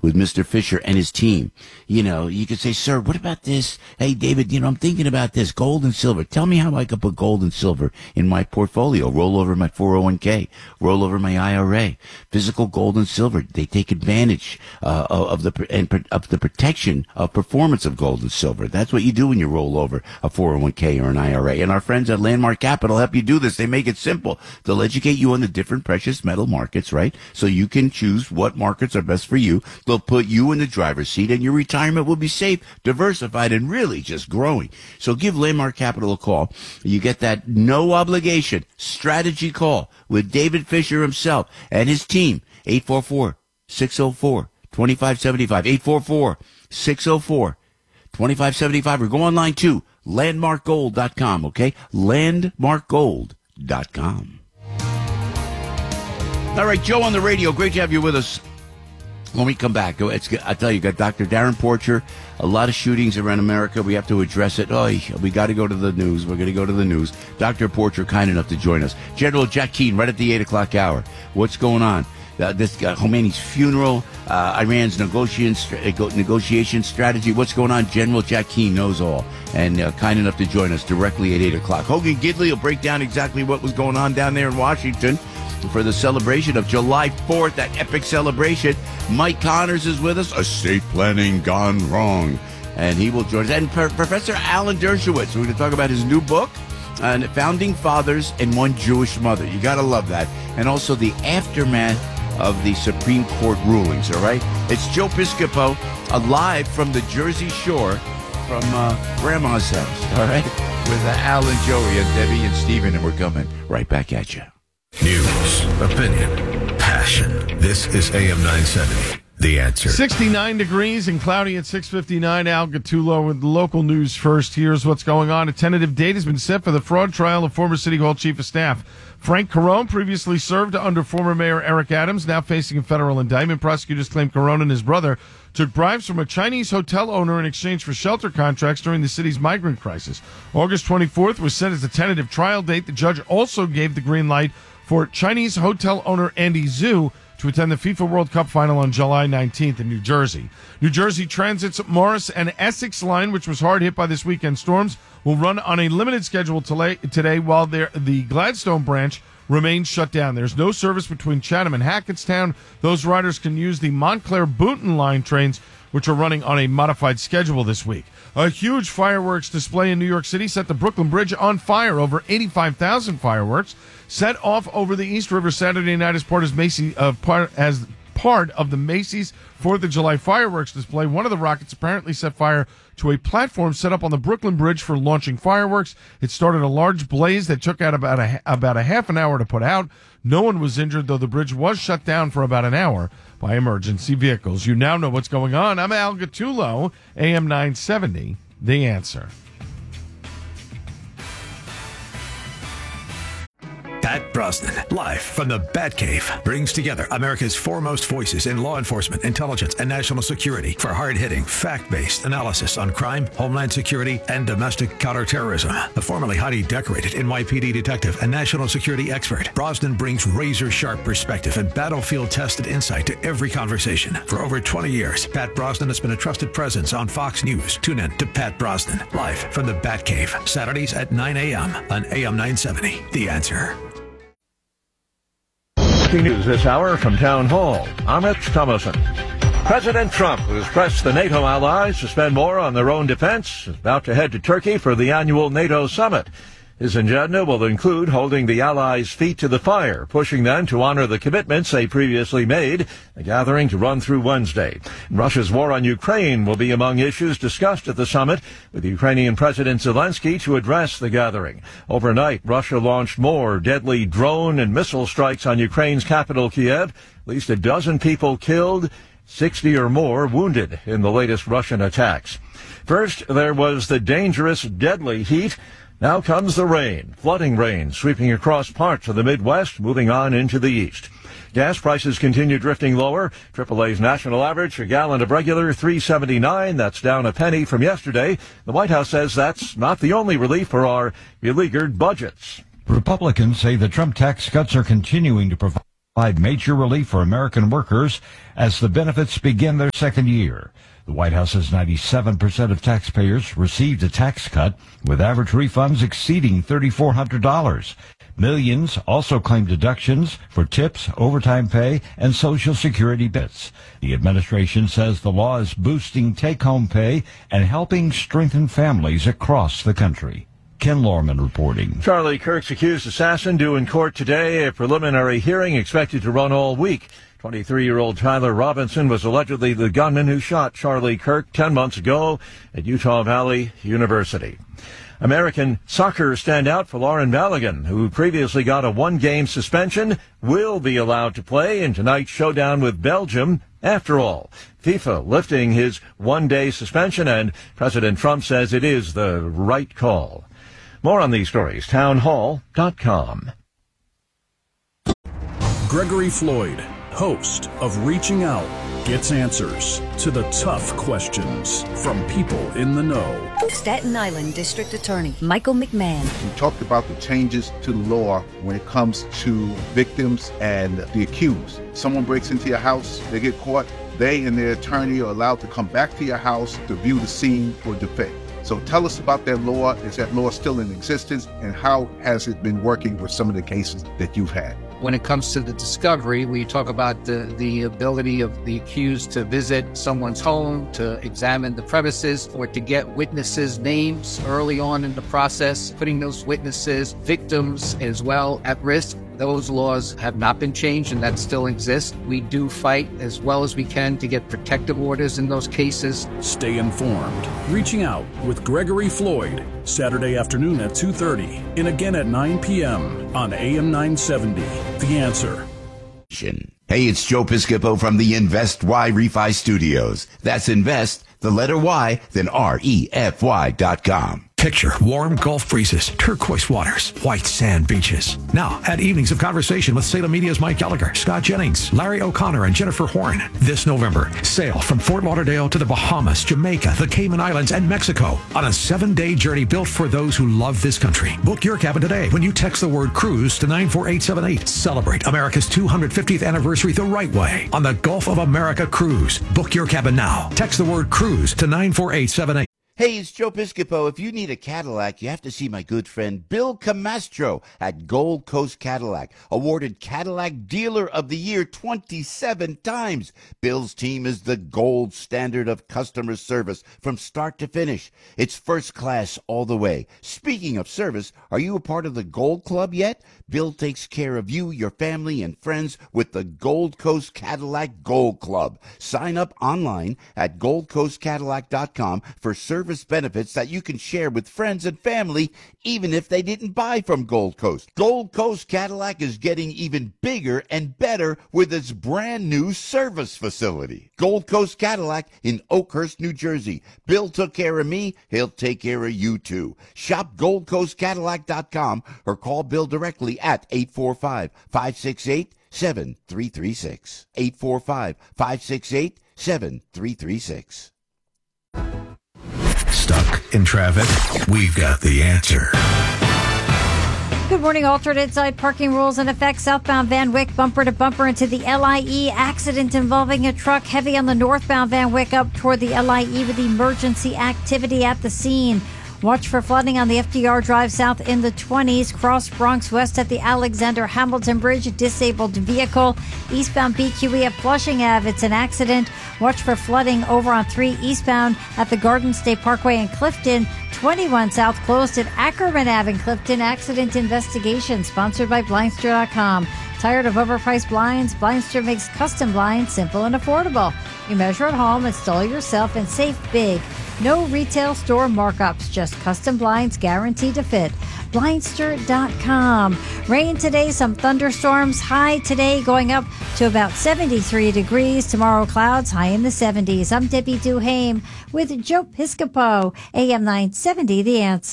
with Mr. Fisher and his team. You know, you could say, sir, what about this? Hey, David, I'm thinking about this, gold and silver. Tell me how I could put gold and silver in my portfolio, roll over my 401k, roll over my IRA. Physical gold and silver, they take advantage of the protection of performance of gold and silver. That's what you do when you roll over a 401k or an IRA. And our friends at Landmark Capital help you do this. They make it simple. They'll educate you on the different precious metal markets, right? So you can choose what markets are best for you. They'll put you in the driver's seat, and your retirement will be safe, diversified, and really just growing. So give Landmark Capital a call. You get that no obligation strategy call with David Fisher himself and his team. 844-604-2575. 844-604-2575. Or go online too. Landmarkgold.com, okay? Landmarkgold.com. All right, Joe on the radio. Great to have you with us. When we come back, I tell you, got Dr. Darren Porcher. A lot of shootings around America. We have to address it. Oh, we got to go to the news. We're going to go to the news. Dr. Porcher, kind enough to join us. General Jack Keane, right at the 8 o'clock hour. What's going on? This Khomeini's funeral, Iran's negotiation strategy. What's going on? General Jack Keane knows all, and kind enough to join us directly at 8 o'clock. Hogan Gidley will break down exactly what was going on down there in Washington for the celebration of July 4th, that epic celebration. Mike Connors is with us, estate planning gone wrong, and he will join us. And Professor Alan Dershowitz, we're going to talk about his new book, Founding Fathers and One Jewish Mother. You got to love that. And also the aftermath of the Supreme Court rulings, all right? It's Joe Piscopo, live from the Jersey Shore from Grandma's house, all right? With Al and Joey and Debbie and Steven, and we're coming right back at you. News, opinion, passion. This is AM 970. The Answer. 69 degrees and cloudy at 6:59. Al Gattullo with local news first. Here's what's going on. A tentative date has been set for the fraud trial of former City Hall Chief of Staff Frank Carone, previously served under former Mayor Eric Adams, now facing a federal indictment. Prosecutors claim Carone and his brother took bribes from a Chinese hotel owner in exchange for shelter contracts during the city's migrant crisis. August 24th was set as a tentative trial date. The judge also gave the green light for Chinese hotel owner Andy Zhu to attend the FIFA World Cup final on July 19th in New Jersey. New Jersey Transit's Morris and Essex line, which was hard hit by this weekend's storms, will run on a limited schedule today while the Gladstone branch remains shut down. There's no service between Chatham and Hackettstown. Those riders can use the Montclair-Boonton line trains, which are running on a modified schedule this week. A huge fireworks display in New York City set the Brooklyn Bridge on fire. Over 85,000 fireworks set off over the East River Saturday night as part of the Macy's 4th of July fireworks display. One of the rockets apparently set fire to a platform set up on the Brooklyn Bridge for launching fireworks. It started a large blaze that took out about a half an hour to put out. No one was injured, though the bridge was shut down for about an hour by emergency vehicles. You now know what's going on. I'm Al Gattullo, AM 970, The Answer. Pat Brosnan, live from the Batcave, brings together America's foremost voices in law enforcement, intelligence, and national security for hard-hitting, fact-based analysis on crime, homeland security, and domestic counterterrorism. A formerly highly decorated NYPD detective and national security expert, Brosnan brings razor-sharp perspective and battlefield-tested insight to every conversation. For over 20 years, Pat Brosnan has been a trusted presence on Fox News. Tune in to Pat Brosnan, live from the Batcave, Saturdays at 9 a.m. on AM 970. The Answer. News this hour from Town Hall. I'm Rich Thomason. President Trump has pressed the NATO allies to spend more on their own defense, is about to head to Turkey for the annual NATO summit. His agenda will include holding the allies' feet to the fire, pushing them to honor the commitments they previously made, a gathering to run through Wednesday. Russia's war on Ukraine will be among issues discussed at the summit, with Ukrainian President Zelensky to address the gathering. Overnight, Russia launched more deadly drone and missile strikes on Ukraine's capital, Kiev. At least a dozen people killed, 60 or more wounded in the latest Russian attacks. First, there was the dangerous, deadly heat. Now comes the rain, flooding rain, sweeping across parts of the Midwest, moving on into the east. Gas prices continue drifting lower. AAA's national average, a gallon of regular, $3.79. That's down a penny from yesterday. The White House says that's not the only relief for our beleaguered budgets. Republicans say the Trump tax cuts are continuing to provide provide major relief for American workers as the benefits begin their second year. The White House says 97% of taxpayers received a tax cut, with average refunds exceeding $3,400. Millions also claim deductions for tips, overtime pay, and Social Security benefits. The administration says the law is boosting take-home pay and helping strengthen families across the country. Ken Lorman reporting. Charlie Kirk's accused assassin due in court today. A preliminary hearing expected to run all week. 23-year-old Tyler Robinson was allegedly the gunman who shot Charlie Kirk 10 months ago at Utah Valley University. American soccer standout for Lauren Balogun, who previously got a one-game suspension, will be allowed to play in tonight's showdown with Belgium. After all, FIFA lifting his one-day suspension, and President Trump says it is the right call. More on these stories, townhall.com. Gregory Floyd, host of Reaching Out, gets answers to the tough questions from people in the know. Staten Island District Attorney Michael McMahon. We talked about the changes to the law when it comes to victims and the accused. Someone breaks into your house, they get caught, they and their attorney are allowed to come back to your house to view the scene for defense. So tell us about that law. Is that law still in existence? And how has it been working with some of the cases that you've had? When it comes to the discovery, we talk about the ability of the accused to visit someone's home, to examine the premises, or to get witnesses' names early on in the process, putting those witnesses, victims as well, at risk. Those laws have not been changed, and that still exists. We do fight as well as we can to get protective orders in those cases. Stay informed. Reaching Out with Gregory Floyd, Saturday afternoon at 2:30 and again at 9 p.m. on AM 970. The Answer. Hey, it's Joe Piscopo from the Invest Y Refi Studios. That's Invest, the letter Y, then REFY.com. Picture warm Gulf breezes, turquoise waters, white sand beaches. Now, add evenings of conversation with Salem Media's Mike Gallagher, Scott Jennings, Larry O'Connor, and Jennifer Horn. This November, sail from Fort Lauderdale to the Bahamas, Jamaica, the Cayman Islands, and Mexico on a 7-day journey built for those who love this country. Book your cabin today when you text the word cruise to 94878. Celebrate America's 250th anniversary the right way on the Gulf of America Cruise. Book your cabin now. Text the word cruise to 94878. Hey, it's Joe Piscopo. If you need a Cadillac, you have to see my good friend Bill Camastro at Gold Coast Cadillac, awarded Cadillac Dealer of the Year 27 times. Bill's team is the gold standard of customer service from start to finish. It's first class all the way. Speaking of service, are you a part of the Gold Club yet? Bill takes care of you, your family, and friends with the Gold Coast Cadillac Gold Club. Sign up online at goldcoastcadillac.com for service benefits that you can share with friends and family, even if they didn't buy from Gold Coast. Gold Coast Cadillac is getting even bigger and better with its brand new service facility. Gold Coast Cadillac in Oakhurst, New Jersey. Bill took care of me. He'll take care of you too. Shop goldcoastcadillac.com or call Bill directly at 845-568-7336. 845-568-7336. Stuck in traffic? We've got the answer. Good morning. Alternate side parking rules in effect. Southbound Van Wyck, bumper to bumper into the LIE. Accident involving a truck heavy on the northbound Van Wyck up toward the LIE with emergency activity at the scene. Watch for flooding on the FDR Drive south in the 20s. Cross Bronx west at the Alexander Hamilton Bridge. Disabled vehicle. Eastbound BQE at Flushing Ave. It's an accident. Watch for flooding over on 3 eastbound at the Garden State Parkway in Clifton. 21 south closed at Ackerman Ave in Clifton. Accident investigation sponsored by Blindster.com. Tired of overpriced blinds? Blindster makes custom blinds simple and affordable. You measure at home, install yourself, and save big. No retail store markups, just custom blinds guaranteed to fit. Blindster.com. Rain today, some thunderstorms. High today going up to about 73 degrees. Tomorrow clouds, high in the 70s. I'm Debbie Duhame with Joe Piscopo, AM 970, The Answer.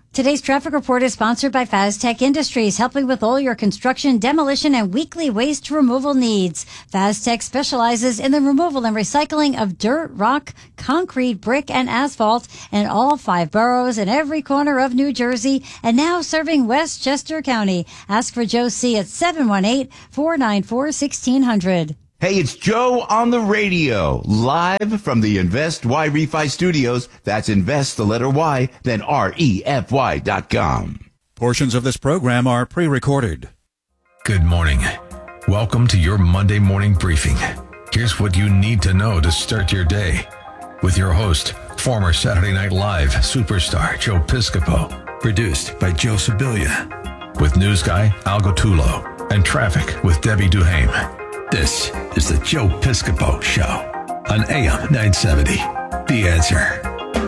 Today's traffic report is sponsored by Faztech Industries, helping with all your construction, demolition, and weekly waste removal needs. Faztech specializes in the removal and recycling of dirt, rock, concrete, brick, and asphalt in all 5 boroughs and every corner of New Jersey, and now serving Westchester County. Ask for Joe C. at 718-494-1600. Hey, it's Joe on the radio, live from the Invest Y Refi Studios. That's invest, the letter Y, then REFY.com. Portions of this program are pre-recorded. Good morning. Welcome to your Monday morning briefing. Here's what you need to know to start your day. With your host, former Saturday Night Live superstar Joe Piscopo. Produced by Joe Sibilia. With news guy Al Gottulo. And traffic with Debbie Duhame. This is the Joe Piscopo Show on AM 970. The Answer.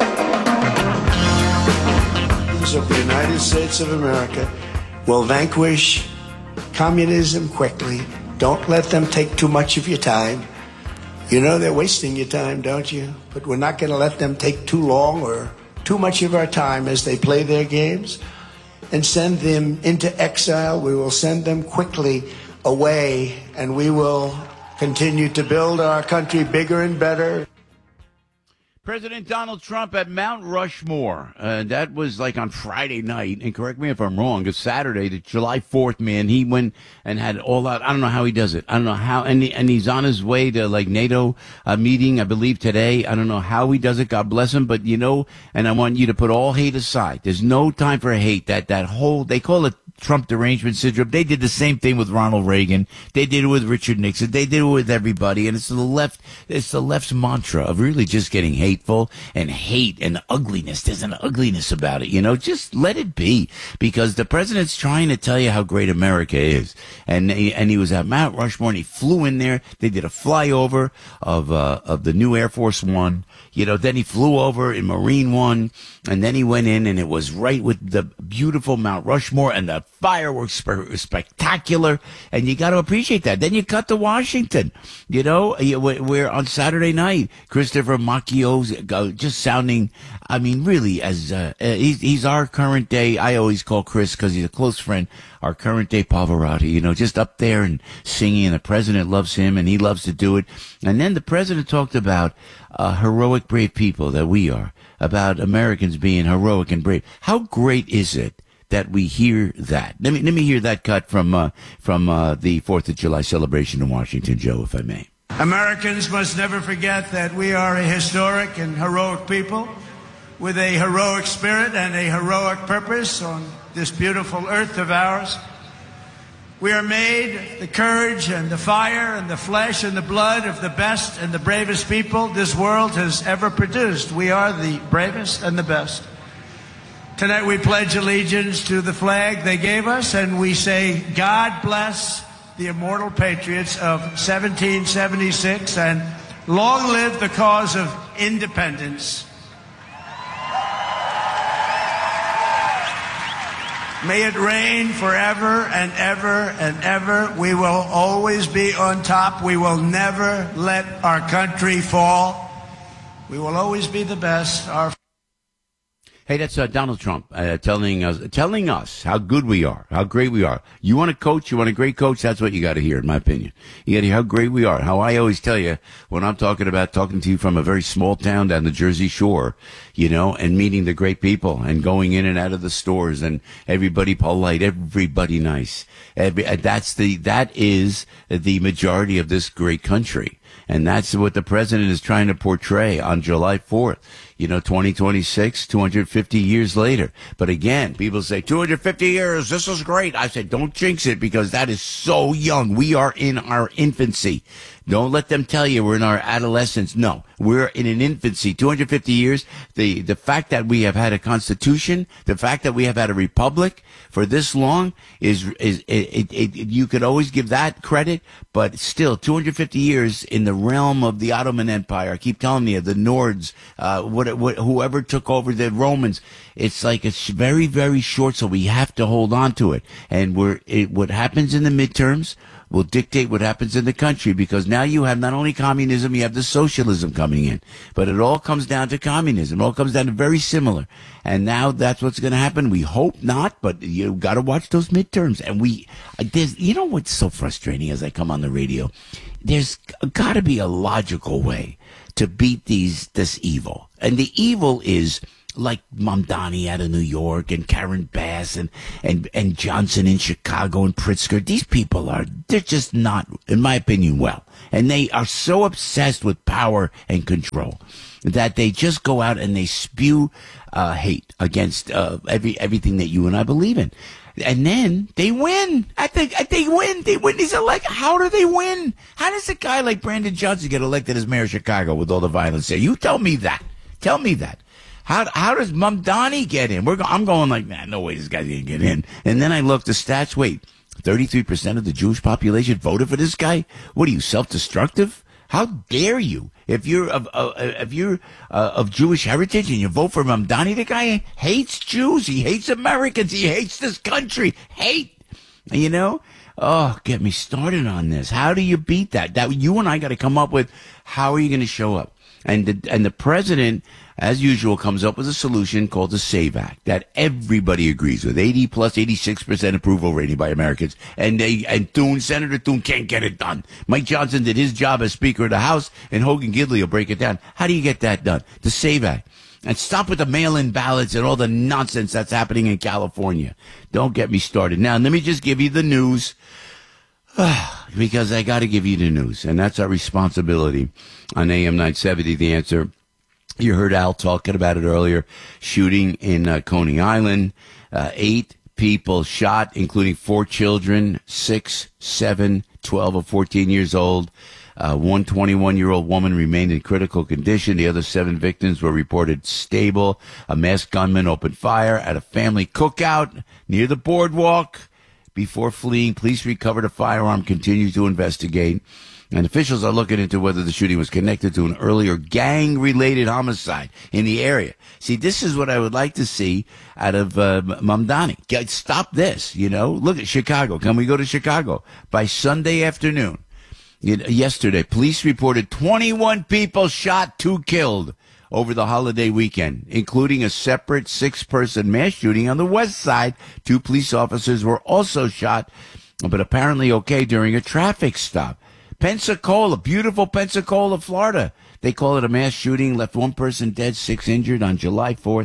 Of the United States of America will vanquish communism quickly. Don't let them take too much of your time. You know they're wasting your time, don't you? But we're not going to let them take too long or too much of our time as they play their games and send them into exile. We will send them quickly away, and we will continue to build our country bigger and better. President Donald Trump at Mount Rushmore. That was like on Friday night. And correct me if I'm wrong, it's Saturday, the July 4th, man. He went and had all out. I don't know how he does it. I don't know how. And he's on his way to like NATO meeting, I believe, today. I don't know how he does it. God bless him. But, you know, and I want you to put all hate aside. There's no time for hate. That whole, they call it Trump derangement syndrome. They did the same thing with Ronald Reagan. They did it with Richard Nixon. They did it with everybody. And it's the left's mantra of really just getting hateful and hate and ugliness. There's an ugliness about it, you know. Just let it be, because the president's trying to tell you how great America is. And he was at Mount Rushmore and he flew in there. They did a flyover of the new Air Force One. You know, then he flew over in Marine One, and then he went in, and it was right with the beautiful Mount Rushmore, and the fireworks were spectacular, and you got to appreciate that. Then you cut to Washington, you know, where on Saturday night, Christopher Macchio just sounding, I mean, really, as he's our current day, I always call Chris because he's a close friend, our current day Pavarotti, you know, just up there and singing, and the president loves him, and he loves to do it. And then the president talked about heroic, brave people that we are, about Americans being heroic and brave. How great is it that we hear that? Let me hear that cut from the 4th of July celebration in Washington, Joe, if I may. Americans must never forget that we are a historic and heroic people with a heroic spirit and a heroic purpose on this beautiful earth of ours. We are made the courage and the fire and the flesh and the blood of the best and the bravest people this world has ever produced. We are the bravest and the best. Tonight we pledge allegiance to the flag they gave us, and we say, God bless the immortal patriots of 1776, and long live the cause of independence. May it reign forever and ever and ever. We will always be on top. We will never let our country fall. We will always be the best. Hey, that's Donald Trump telling us how good we are, how great we are. You want a coach, you want a great coach, that's what you got to hear, in my opinion. You got to hear how great we are. How I always tell you when I'm talking to you from a very small town down the Jersey Shore, you know, and meeting the great people and going in and out of the stores and everybody polite, everybody nice. That is the majority of this great country. And that's what the president is trying to portray on July 4th. You know, 2026, 250 years later. But again, people say, 250 years, this is great. I said, don't jinx it, because that is so young. We are in our infancy. Don't let them tell you we're in our adolescence. No, we're in an infancy. 250 years. The fact that we have had a constitution, the fact that we have had a republic for this long is you could always give that credit, but still 250 years in the realm of the Ottoman Empire. I keep telling you, the Nords, whoever took over the Romans, it's like it's very, very short, so we have to hold on to it. And what happens in the midterms, will dictate what happens in the country, because now you have not only communism, you have the socialism coming in. But it all comes down to communism. It all comes down to very similar. And now that's what's going to happen. We hope not, but you got to watch those midterms. And you know what's so frustrating as I come on the radio? There's got to be a logical way to beat this evil. And the evil is like Mamdani out of New York and Karen Bass and Johnson in Chicago and Pritzker. These people they're just not, in my opinion, well. And they are so obsessed with power and control that they just go out and they spew hate against everything that you and I believe in. And then they win. They win. These elections. How do they win? How does a guy like Brandon Johnson get elected as mayor of Chicago with all the violence there? You tell me that. Tell me that. How does Mamdani get in? I'm going like, man, no way this guy's going to get in. And then I look the stats. Wait, 33% of the Jewish population voted for this guy? What are you, self-destructive? How dare you? If you're of Jewish heritage and you vote for Mamdani, the guy hates Jews. He hates Americans. He hates this country. Hate. You know? Oh, get me started on this. How do you beat that? That you and I got to come up with. How are you going to show up? And the president, as usual, comes up with a solution called the SAVE Act that everybody agrees with. 86% approval rating by Americans. And Senator Thune can't get it done. Mike Johnson did his job as Speaker of the House, and Hogan Gidley will break it down. How do you get that done? The SAVE Act. And stop with the mail-in ballots and all the nonsense that's happening in California. Don't get me started. Now, let me just give you the news. Because I got to give you the news, and that's our responsibility on AM 970. The Answer. You heard Al talking about it earlier. Shooting in Coney Island. 8 people shot, including 4 children, 6, 7, 12, or 14 years old. One 21-year-old woman remained in critical condition. The other 7 victims were reported stable. A masked gunman opened fire at a family cookout near the boardwalk. Before fleeing, police recovered a firearm, continued to investigate, and officials are looking into whether the shooting was connected to an earlier gang-related homicide in the area. See, this is what I would like to see out of Mamdani. Stop this, you know. Look at Chicago. Can we go to Chicago? By Sunday afternoon, yesterday, police reported 21 people shot, 2 killed over the holiday weekend, including a separate 6-person mass shooting on the west side. 2 police officers were also shot, but apparently okay during a traffic stop. Pensacola, beautiful Pensacola, Florida. They call it a mass shooting, left 1 person dead, 6 injured on July 4th.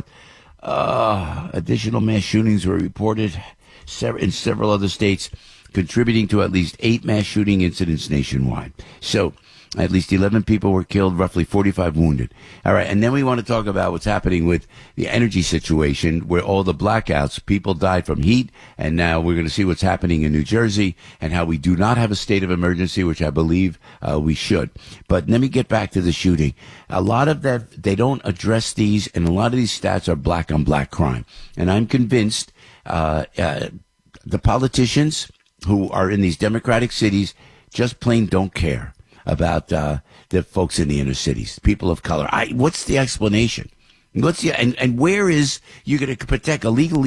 Additional mass shootings were reported in several other states, contributing to at least 8 mass shooting incidents nationwide. So, at least 11 people were killed, roughly 45 wounded. All right, and then we want to talk about what's happening with the energy situation, where all the blackouts, people died from heat, and now we're going to see what's happening in New Jersey and how we do not have a state of emergency, which I believe we should. But let me get back to the shooting. A lot of that, they don't address these, and a lot of these stats are black-on-black crime. And I'm convinced the politicians who are in these Democratic cities just plain don't care about the folks in the inner cities, people of color. What's the explanation? And where is you're going to protect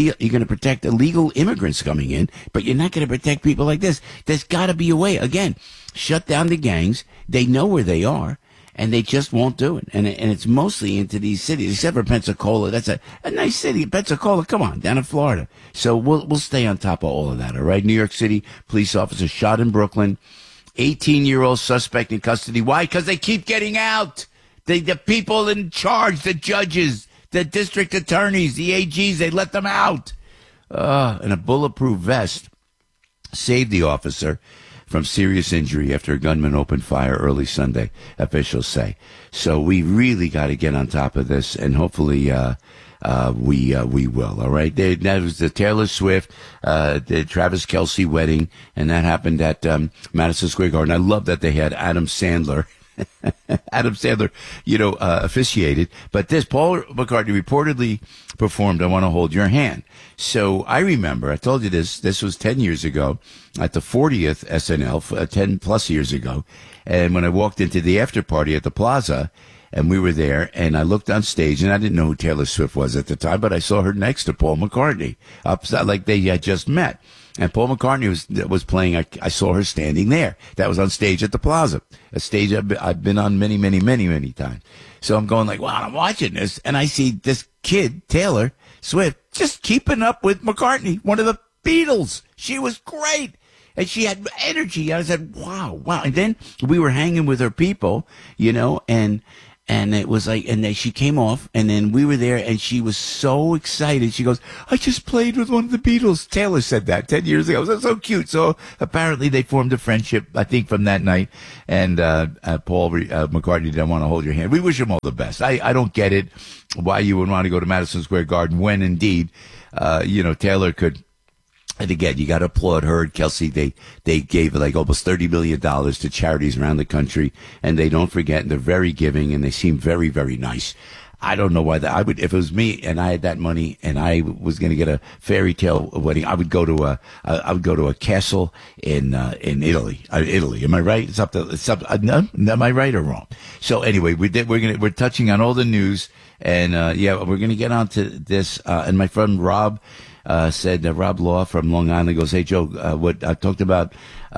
illegal immigrants coming in, but you're not going to protect people like this? There's got to be a way. Again, shut down the gangs. They know where they are, and they just won't do it. And it's mostly into these cities, except for Pensacola. That's a nice city, Pensacola. Come on, down in Florida. So we'll stay on top of all of that. All right. New York City police officer shot in Brooklyn. 18-year-old suspect in custody. Why? Because they keep getting out. The people in charge, the judges, the district attorneys, the AGs, they let them out. And a bulletproof vest saved the officer from serious injury after a gunman opened fire early Sunday, officials say. So we really got to get on top of this, and hopefully we will. All right. That was the Taylor Swift, the Travis Kelce wedding, and that happened at Madison Square Garden. I love that they had Adam Sandler. Officiated. But this, Paul McCartney reportedly performed I Want to Hold Your Hand. So I remember, I told you this was 10 years ago at the 40th SNL, 10 plus years ago. And when I walked into the after party at the Plaza, and we were there, and I looked on stage, and I didn't know who Taylor Swift was at the time, but I saw her next to Paul McCartney, like they had just met. And Paul McCartney was playing. I saw her standing there. That was on stage at the Plaza, a stage I've been on many, many, many, many times. So I'm going like, wow, I'm watching this, and I see this kid, Taylor Swift, just keeping up with McCartney, one of the Beatles. She was great. And she had energy. I said, wow. And then we were hanging with her people, and it was like, and then she came off, and then we were there, and she was so excited. She goes, I just played with one of the Beatles. Taylor said that 10 years ago. It was so cute. So apparently they formed a friendship, I think, from that night. And Paul McCartney didn't want to hold your hand. We wish him all the best. I don't get it, why you would want to go to Madison Square Garden when, indeed, Taylor could. And again, you got to applaud her and Kelsey. They gave like almost $30 million to charities around the country, and they don't forget, and they're very giving, and they seem very, very nice. I don't know why I would, if it was me and I had that money and I was going to get a fairy tale wedding, I would go to a castle in Italy. Italy. Am I right? It's up. No, am I right or wrong? So anyway, we're touching on all the news, and we're going to get on to this, and my friend Rob, said Rob Law from Long Island goes, hey, Joe, what I talked about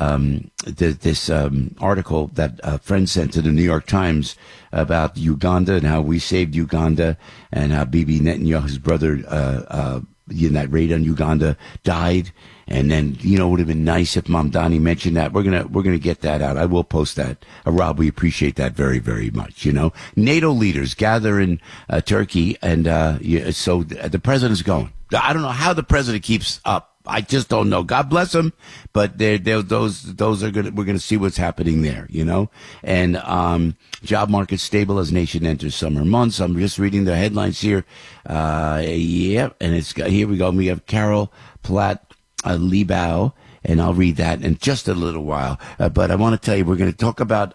this article that a friend sent to the New York Times about Uganda and how we saved Uganda and how Bibi Netanyahu's brother in that raid on Uganda died. And then, it would have been nice if Mamdani mentioned that. We're gonna get that out. I will post that. Rob, we appreciate that very, very much. NATO leaders gather in Turkey, and so the president's going. I don't know how the president keeps up. I just don't know. God bless him, but those are good. We're going to see what's happening there, And job market stable as nation enters summer months. I'm just reading the headlines here. And here we go. We have Carol Platt Liebau, and I'll read that in just a little while. But I want to tell you, we're going to talk about.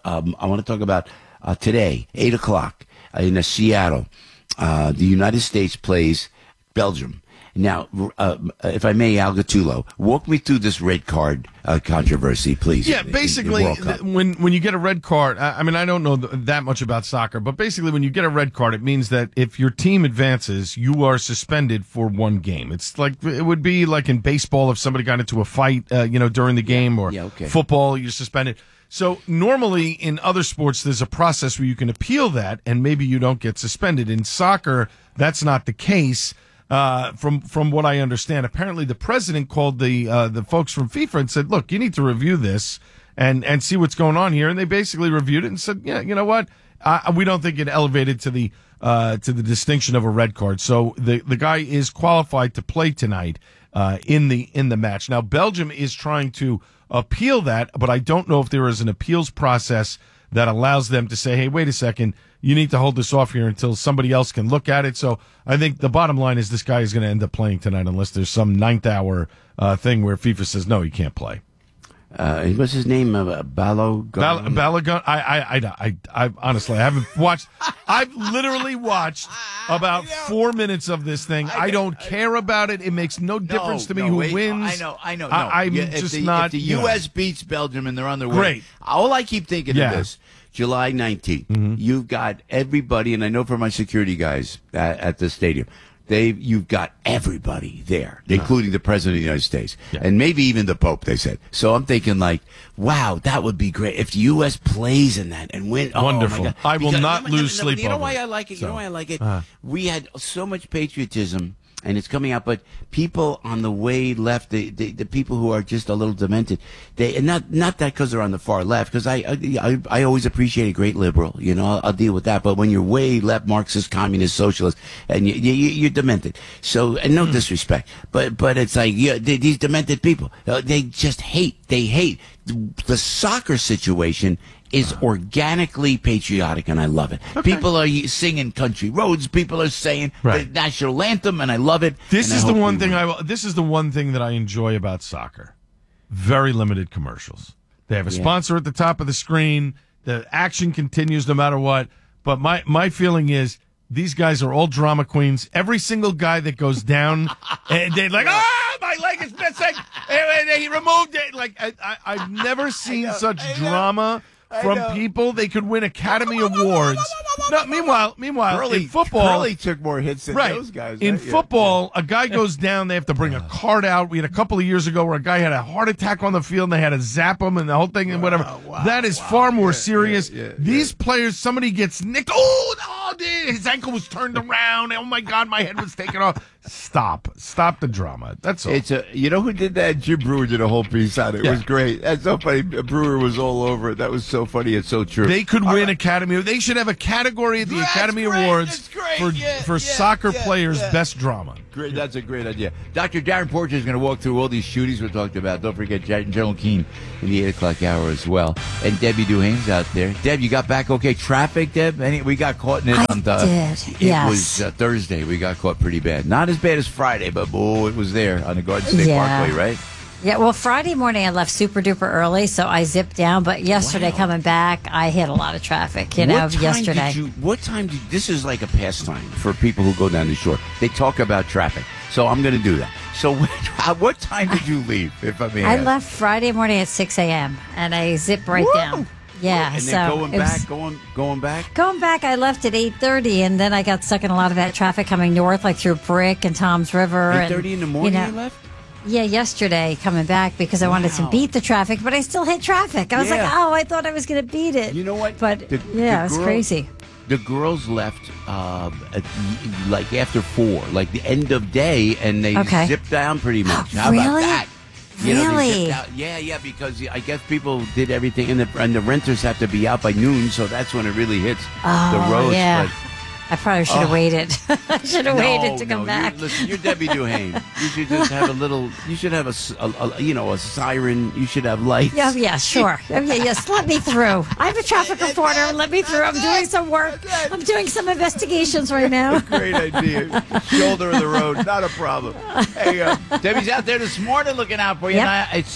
Today, 8:00 in Seattle. The United States plays Belgium. Now, if I may, Al Gattulo, walk me through this red card controversy, please. Yeah, basically, when you get a red card, I don't know that much about soccer, but basically when you get a red card, it means that if your team advances, you are suspended for one game. It's like, it would be like in baseball if somebody got into a fight, during the game, or football, you're suspended. So normally in other sports, there's a process where you can appeal that, and maybe you don't get suspended. In soccer, that's not the case. From what I understand, apparently the president called the folks from FIFA and said, look, you need to review this and see what's going on here. And they basically reviewed it and said, yeah, you know what? We don't think it elevated to the distinction of a red card. So the guy is qualified to play tonight, in the match. Now, Belgium is trying to appeal that, but I don't know if there is an appeals process that allows them to say, hey, wait a second, you need to hold this off here until somebody else can look at it. So I think the bottom line is this guy is going to end up playing tonight unless there's some ninth hour thing where FIFA says, no, he can't play. What's his name? Balogun? Balogun? I honestly, I haven't watched. I've literally watched about 4 minutes of this thing. I don't care about it. It makes no difference to me who wins. I know. I'm just not. If the U.S. beats Belgium and they're on their way. Great. All I keep thinking of this, July 19th, you've got everybody, and I know from my security guys at the stadium, you've got everybody there, including the President of the United States, and maybe even the Pope, they said. So I'm thinking like, wow, that would be great if the U.S. plays in that and win. Wonderful. Oh my God. I will not lose sleep over it. You know why I like it? You know why I like it? We had so much patriotism, and it's coming out, but people on the way left, the people who are just a little demented, and not that because they're on the far left, because I always appreciate a great liberal, I'll deal with that, but when you're way left, Marxist, communist, socialist, and you're demented, so, and no disrespect, but it's like, these demented people, they just hate the soccer situation is organically patriotic, and I love it. Okay. People are singing country roads. People are saying the national anthem, and I love it. This is the one thing that I enjoy about soccer. Very limited commercials. They have a sponsor at the top of the screen. The action continues no matter what. But my feeling is these guys are all drama queens. Every single guy that goes down, and they're like, my leg is missing. And he removed it. Like I've never seen such drama from people. They could win Academy Awards. No, meanwhile, in football, Curly took more hits than those guys. In right? football, a guy goes down. They have to bring a cart out. We had a couple of years ago where a guy had a heart attack on the field, and they had to zap him and the whole thing and whatever. That is far more serious. These players, somebody gets nicked. Oh, dude, his ankle was turned around. Oh my God, my head was taken off. Stop the drama. That's all. You know who did that? Jim Brewer did a whole piece on it. It was great. That's so funny. Brewer was all over it. That was so funny. It's so true. They could win Academy. They should have a category at the Academy Awards for soccer players' best drama. Great. That's a great idea. Dr. Darren Porcher is going to walk through all these shootings we're talking about. Don't forget General Keene in the 8 o'clock hour as well. And Debbie Duhane's out there. Deb, you got back okay? Traffic, Deb? We got caught in it on the... did, It was Thursday. We got caught pretty bad. Not as bad as Friday, but it was there on the Garden State Parkway, right? Yeah, well, Friday morning I left super duper early, so I zipped down. But yesterday coming back, I hit a lot of traffic, yesterday. This is like a pastime for people who go down the shore. They talk about traffic. So I'm going to do that. So what time did you leave, if I may ask? I left Friday morning at 6 a.m., and I zipped right down. Yeah, and so then going back. Going back, I left at 8:30, and then I got stuck in a lot of that traffic coming north, like through Brick and Toms River. 8:30 in the morning you left? Yeah, yesterday coming back because I wanted to beat the traffic, but I still hit traffic. I was like, I thought I was going to beat it. You know what? But it was crazy. The girls left like after 4, like the end of day, and they zipped down pretty much. How about that? Really? Yeah, because I guess people did everything, and the renters have to be out by noon, so that's when it really hits the roads. Yeah. But, I probably should have waited. I should have waited to come back. Listen, you're Debbie Duhane. You should just have a little. You should have a siren. You should have lights. Yeah, sure. Yes, let me through. I'm a traffic reporter. Let me through. I'm doing some work. I'm doing some investigations right now. Great idea. Shoulder of the road, not a problem. Hey, Debbie's out there this morning looking out for you. Yep. It's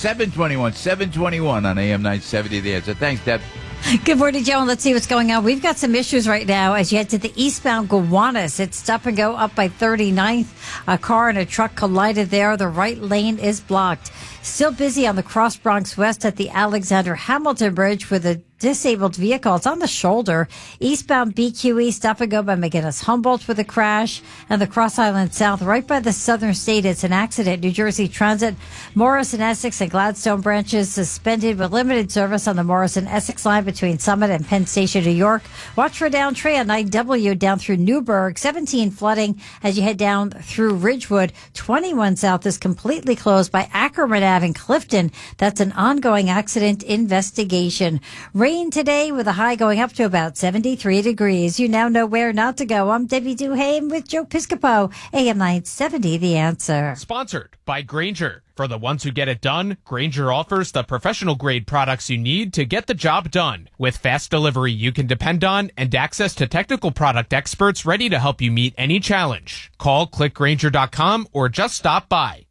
7:21 on AM 970. The Answer. Thanks, Deb. Good morning, Joe, and let's see what's going on. We've got some issues right now as you head to the eastbound Gowanus. It's stop and go up by 39th. A car and a truck collided there. The right lane is blocked. Still busy on the Cross Bronx West at the Alexander Hamilton Bridge with a disabled vehicle. It's on the shoulder. Eastbound BQE stop and go by McGinnis Humboldt with a crash, and the Cross Island South right by the Southern State. It's an accident. New Jersey Transit, Morrison, Essex, and Gladstone branches suspended with limited service on the Morrison Essex line between Summit and Penn Station, New York. Watch for down Trey on 9W down through Newburgh. 17 flooding as you head down through Ridgewood. 21 South is completely closed by Ackerman Ave in Clifton. That's an ongoing accident investigation. Rain today with a high going up to about 73 degrees. You now know where not to go. I'm Debbie Duhane with Joe Piscopo, AM 970, The Answer. Sponsored by Grainger. For the ones who get it done, Grainger offers the professional-grade products you need to get the job done. With fast delivery you can depend on and access to technical product experts ready to help you meet any challenge. Call clickgrainger.com or just stop by.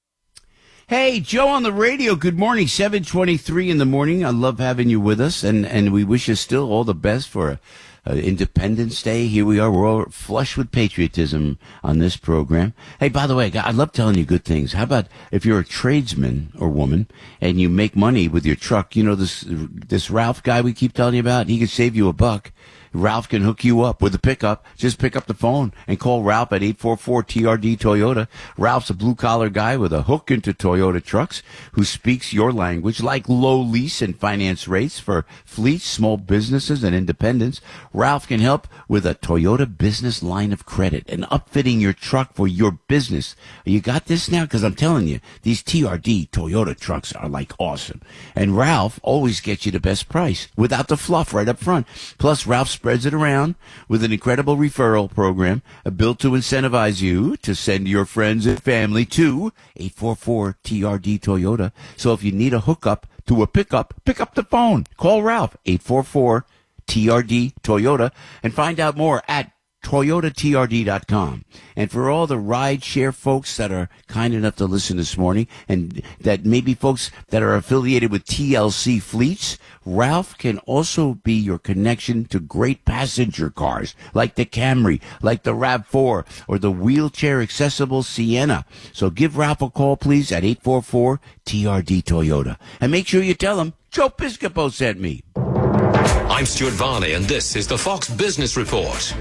Hey, Joe on the radio. Good morning. 7:23 in the morning. I love having you with us, and we wish you still all the best for Independence Day. Here we are. We're all flush with patriotism on this program. Hey, by the way, I love telling you good things. How about if you're a tradesman or woman and you make money with your truck? You know this Ralph guy we keep telling you about? He could save you $1. Ralph can hook you up with a pickup. Just pick up the phone and call Ralph at 844-TRD Toyota. Ralph's a blue-collar guy with a hook into Toyota trucks who speaks your language, like low lease and finance rates for fleets, small businesses, and independents. Ralph can help with a Toyota business line of credit and upfitting your truck for your business. You got this now? Because I'm telling you, these TRD Toyota trucks are like awesome. And Ralph always gets you the best price without the fluff right up front. Plus, Ralph spreads it around with an incredible referral program built to incentivize you to send your friends and family to 844-TRD Toyota. So if you need a hookup to a pickup, pick up the phone. Call Ralph, 844-TRD Toyota, and find out more at ToyotaTRD.com. And for all the ride share folks that are kind enough to listen this morning, and that maybe folks that are affiliated with TLC Fleets, Ralph can also be your connection to great passenger cars like the Camry, like the RAV4, or the wheelchair accessible Sienna. So give Ralph a call, please, at 844-TRD Toyota. And make sure you tell him Joe Piscopo sent me. I'm Stuart Varney, and this is the Fox Business Report.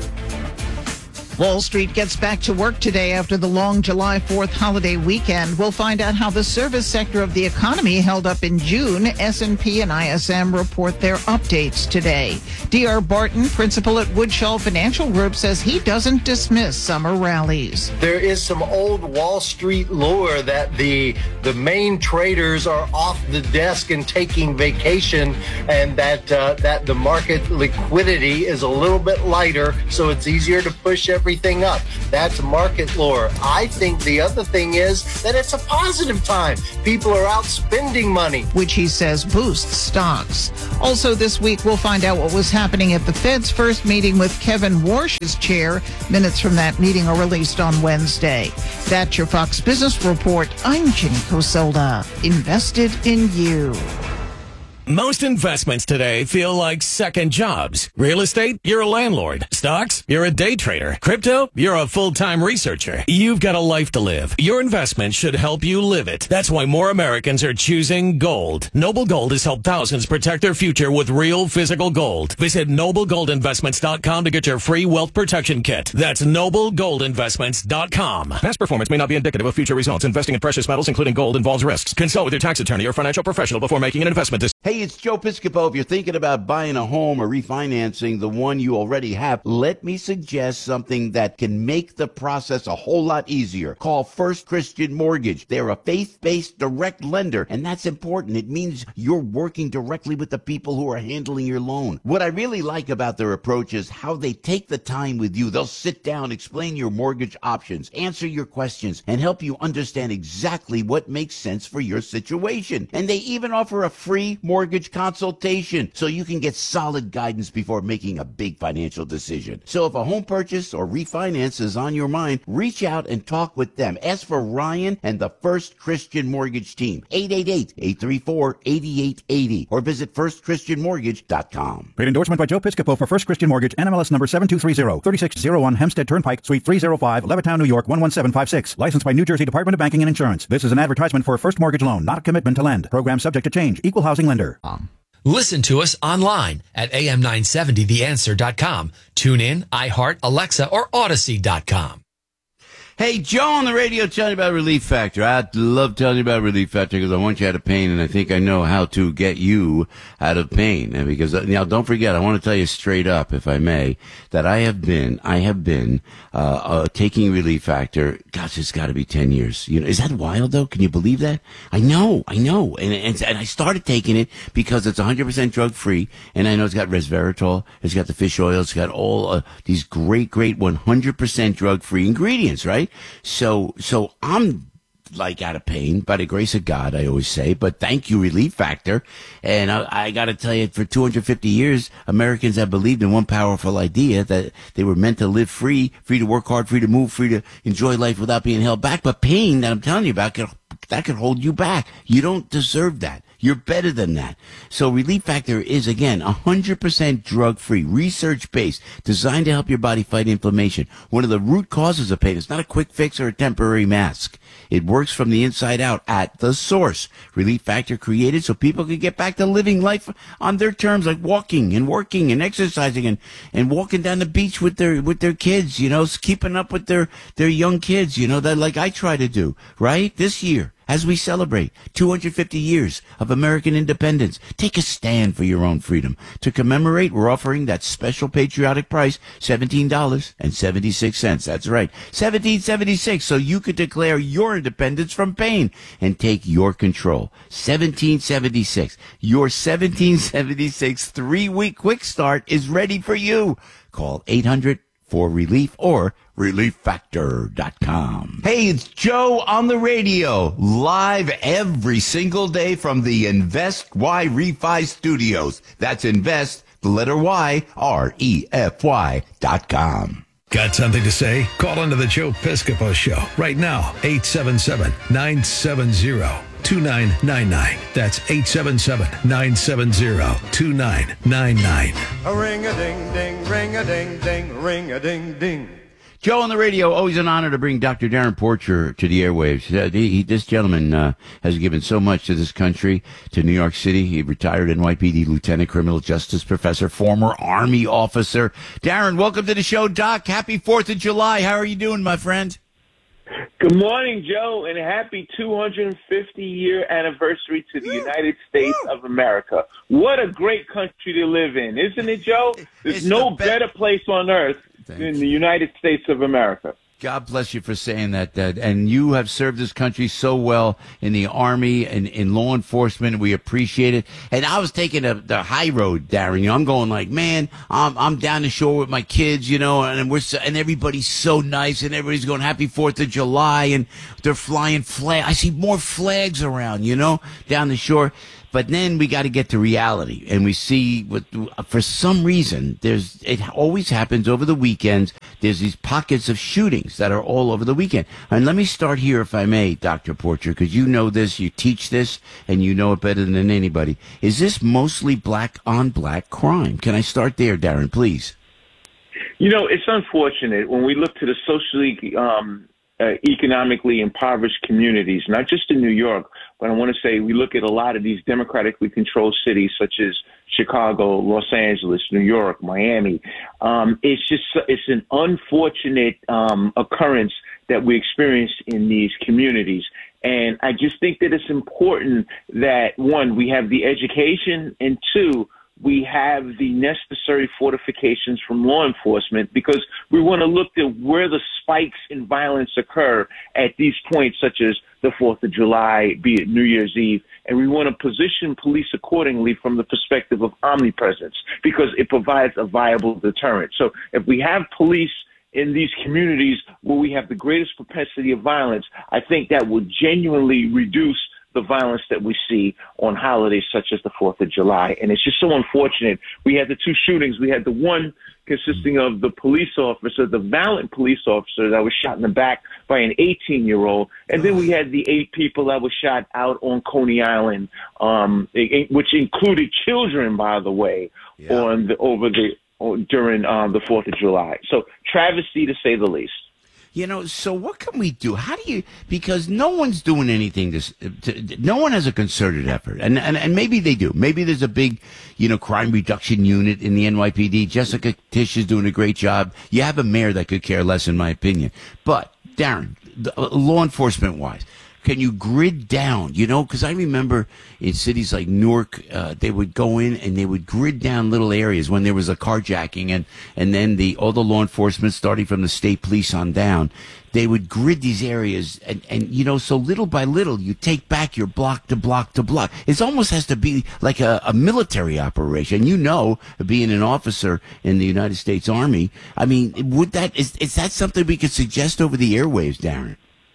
Wall Street gets back to work today after the long July 4th holiday weekend. We'll find out how the service sector of the economy held up in June. S&P and ISM report their updates today. D.R. Barton, principal at Woodshall Financial Group, says he doesn't dismiss summer rallies. There is some old Wall Street lure that the main traders are off the desk and taking vacation, and that the market liquidity is a little bit lighter, so it's easier to push everything up. That's market lore. I think the other thing is that it's a positive time. People are out spending money, which he says boosts stocks. Also this week, we'll find out what was happening at the Fed's first meeting with Kevin Warsh as chair. Minutes from that meeting are released on Wednesday. That's your Fox Business Report. I'm Ginny Coselda. Invested in you. Most investments today feel like second jobs. Real estate, you're a landlord. Stocks, you're a day trader. Crypto, you're a full-time researcher. You've got a life to live. Your investment should help you live it. That's why more Americans are choosing gold. Noble Gold has helped thousands protect their future with real physical gold. Visit NobleGoldInvestments.com to get your free wealth protection kit. That's NobleGoldInvestments.com. Past performance may not be indicative of future results. Investing in precious metals, including gold, involves risks. Consult with your tax attorney or financial professional before making an investment decision. Hey, it's Joe Piscopo. If you're thinking about buying a home or refinancing the one you already have, let me suggest something that can make the process a whole lot easier. Call First Christian Mortgage. They're a faith-based direct lender, and that's important. It means you're working directly with the people who are handling your loan. What I really like about their approach is how they take the time with you. They'll sit down, explain your mortgage options, answer your questions, and help you understand exactly what makes sense for your situation. And they even offer a free mortgage consultation so you can get solid guidance before making a big financial decision. So if a home purchase or refinance is on your mind, reach out and talk with them. Ask for Ryan and the First Christian Mortgage team. 888-834-8880 or visit firstchristianmortgage.com. Paid endorsement by Joe Piscopo for First Christian Mortgage, NMLS number 7230, 3601 Hempstead Turnpike, Suite 305, Levittown, New York 11756. Licensed by New Jersey Department of Banking and Insurance. This is an advertisement for a first mortgage loan, not a commitment to lend. Program subject to change. Equal housing lender. Listen to us online at am970theanswer.com. Tune in, iHeart, Alexa, or Odyssey.com. Hey, Joe on the radio telling you about Relief Factor. I love telling you about Relief Factor because I want you out of pain, and I think I know how to get you out of pain. And because now, don't forget, I want to tell you straight up, if I may, that I have been taking Relief Factor. Gosh, it's got to be 10 years. You know, is that wild though? Can you believe that? I know, and I started taking it because it's 100% drug free, and I know it's got resveratrol, it's got the fish oil, it's got all these great 100% drug free ingredients, right? So I'm like out of pain by the grace of God, I always say, but thank you, Relief Factor. And I got to tell you, for 250 years, Americans have believed in one powerful idea, that they were meant to live free to work hard, free to move, free to enjoy life without being held back. But pain that I'm telling you about, that could hold you back. You don't deserve that. You're better than that. So Relief Factor is, again, 100% drug-free, research-based, designed to help your body fight inflammation. One of the root causes of pain. It's not a quick fix or a temporary mask. It works from the inside out at the source. Relief Factor created so people could get back to living life on their terms, like walking and working and exercising and walking down the beach with their kids, you know, keeping up with their young kids, you know, that like I try to do, right? This year, as we celebrate 250 years of American independence, take a stand for your own freedom. To commemorate, we're offering that special patriotic price, $17.76. That's right, $17.76, so you could declare your independence from pain and take your control. $17.76. Your $17.76 3-week quick start is ready for you. Call 800-4RELIEF or ReliefFactor.com. Hey, it's Joe on the radio, live every single day from the Invest Y Refi Studios. That's Invest, the letter Y, REFY.com. Got something to say? Call into the Joe Piscopo Show right now. 877-970-2999. That's 877-970-2999. A ring-a-ding-ding, ring-a-ding-ding, ring-a-ding-ding. Joe on the radio, always an honor to bring Dr. Darren Porcher to the airwaves. This gentleman has given so much to this country, to New York City. He retired NYPD Lieutenant Criminal Justice Professor, former Army officer. Darren, welcome to the show, Doc. Happy 4th of July. How are you doing, my friend? Good morning, Joe, and happy 250-year anniversary to the United States of America. What a great country to live in, isn't it, Joe? There's no better place on earth than the United States of America. God bless you for saying that, Dad. And you have served this country so well in the Army and in law enforcement. We appreciate it. And I was taking the high road, Darren. You know, I'm going like, man, I'm down the shore with my kids, you know, and and everybody's so nice, and everybody's going Happy 4th of July, and they're flying flags. I see more flags around, you know, down the shore. But then we got to get to reality, and we see for some reason it always happens over the weekends. There's these pockets of shootings that are all over the weekend. And let me start here, if I may, Dr. Porcher, because you know this, you teach this, and you know it better than anybody. Is this mostly black on black crime? Can I start there, Darren, please? You know, it's unfortunate when we look to the socially economically impoverished communities, not just in New York, but I want to say we look at a lot of these democratically controlled cities such as Chicago, Los Angeles, New York, Miami. It's an unfortunate occurrence that we experience in these communities. And I just think that it's important that, one, we have the education, and two, we have the necessary fortifications from law enforcement, because we want to look at where the spikes in violence occur at these points, such as the 4th of July, be it New Year's Eve. And we want to position police accordingly from the perspective of omnipresence, because it provides a viable deterrent. So if we have police in these communities where we have the greatest propensity of violence, I think that will genuinely reduce the violence that we see on holidays such as the 4th of July. And it's just so unfortunate. We had the two shootings. We had the one consisting of the police officer, the valiant police officer that was shot in the back by an 18-year-old. And then we had the 8 people that were shot out on Coney Island, which included children, by the way, during the 4th of July. So travesty, to say the least. You know, so what can we do? Because no one's doing anything no one has a concerted effort. And maybe they do. Maybe there's a big, crime reduction unit in the NYPD. Jessica Tisch is doing a great job. You have a mayor that could care less, in my opinion. But, Darren, law enforcement wise, can you grid down, because I remember in cities like Newark, they would go in and they would grid down little areas when there was a carjacking, and then all the law enforcement, starting from the state police on down, they would grid these areas, and so little by little, you take back your block to block to block. It almost has to be like a military operation. Being an officer in the United States Army, I mean, is that something we could suggest over the airwaves, Darren?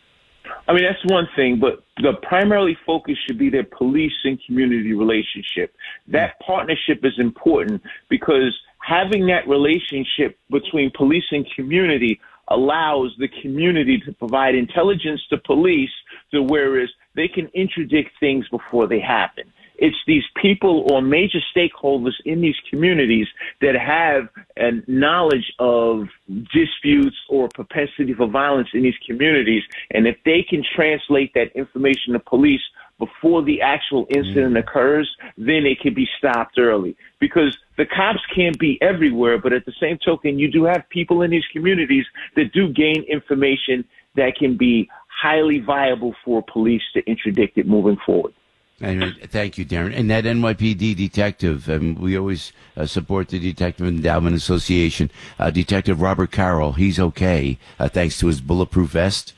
I mean, that's one thing, but the primary focus should be their police and community relationship. That partnership is important, because having that relationship between police and community allows the community to provide intelligence to police, whereas they can interdict things before they happen. It's these people or major stakeholders in these communities that have a knowledge of disputes or propensity for violence in these communities. And if they can translate that information to police before the actual incident occurs, then it can be stopped early. Because the cops can't be everywhere, but at the same token, you do have people in these communities that do gain information that can be highly viable for police to interdict it moving forward. Thank you, Darren. And that NYPD detective, we always support the Detective Endowment Association. Detective Robert Carroll, he's okay, thanks to his bulletproof vest.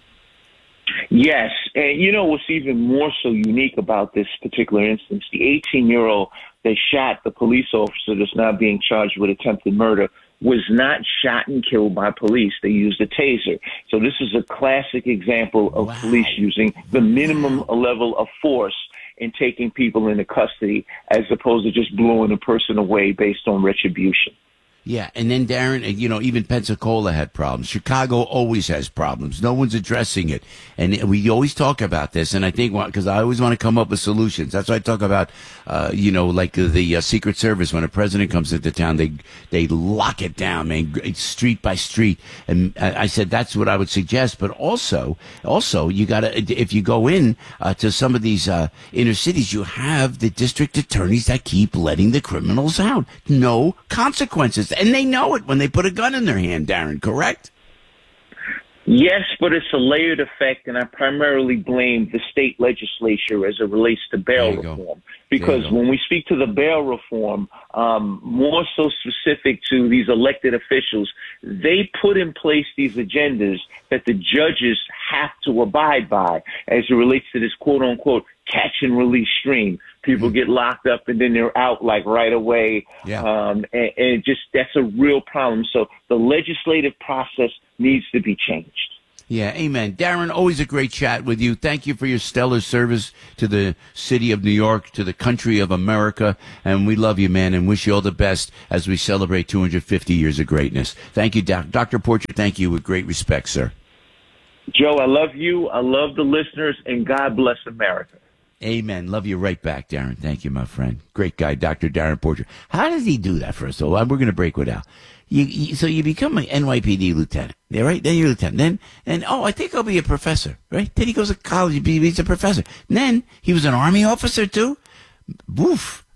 Yes, and what's even more so unique about this particular instance, the 18-year-old that shot the police officer that's now being charged with attempted murder was not shot and killed by police. They used a taser. So this is a classic example of police using the minimum level of force in taking people into custody, as opposed to just blowing a person away based on retribution. Yeah, and then Darren, even Pensacola had problems. Chicago always has problems. No one's addressing it. And we always talk about this, and I think, because I always want to come up with solutions. That's why I talk about, like the Secret Service. When a president comes into town, they lock it down, man, street by street. And I said that's what I would suggest. But also, you got to, if you go in to some of these inner cities, you have the district attorneys that keep letting the criminals out. No consequences. And they know it when they put a gun in their hand, Darren, correct? Yes, but it's a layered effect, and I primarily blame the state legislature as it relates to bail reform. Because when we speak to the bail reform, more so specific to these elected officials, they put in place these agendas that the judges have to abide by as it relates to this quote-unquote catch and release stream. People get locked up and then they're out like right away. And just that's a real problem. So the legislative process needs to be changed. Yeah, amen. Darren, always a great chat with you. Thank you for your stellar service to the city of New York, to the country of America. And we love you, man, and wish you all the best as we celebrate 250 years of greatness. Thank you, Dr. Porcher. Thank you with great respect, sir. Joe, I love you. I love the listeners, and God bless America. Amen. Love you right back, Darren. Thank you, my friend. Great guy, Dr. Darren Porcher. How does he do that, first of all? We're going to break it out. So you become an NYPD lieutenant, yeah, right? Then you're a lieutenant. I think I'll be a professor, right? Then he goes to college, he's a professor. And then he was an Army officer, too. Woof,